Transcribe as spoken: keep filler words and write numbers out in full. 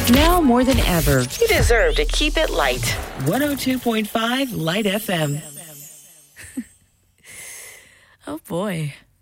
Now more than ever, You deserve to keep it light. one oh two point five Light F M. Oh boy.